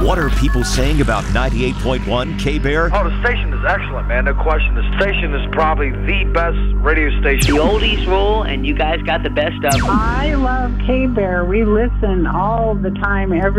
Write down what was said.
What are people saying about 98.1 K-Bear? Oh, the station is excellent, man. No question. The station is probably the best radio station. The oldies rule, and you guys got the best of them. I love K-Bear. We listen all the time, every